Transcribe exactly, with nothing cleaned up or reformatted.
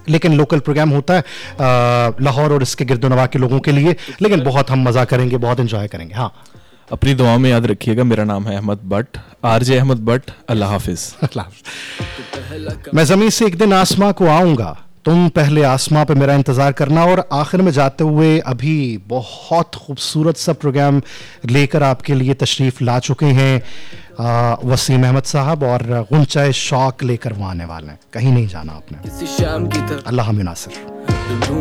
लेकिन local programme होता है लाहौर और इसके गिरदोनवा के लोगों के लिए, लेकिन बहुत हम मज़ा करेंगे, बहुत इन्जॉय करेंगे। हाँ, अपनी दुआ में याद रखिएगा। मेरा नाम है Ahmad but, RJ Ahmad but. अल्लाह हाफिज़। मैं ज़मीन से एक दिन आसमां को आऊँगा, तुम पहले आसमां पे मेरा इंतज़ार करना। और आखिर में जाते हुए अभी बहुत खूबसूरत सा प्रोग्राम लेकर आपके लिए तशरीफ़ ला चुके हैं वसीम अहमद साहब, और गुंचाए शौक लेकर वो आने वाले हैं। कहीं नहीं जाना आपने। अल्लाह हमें नासिर।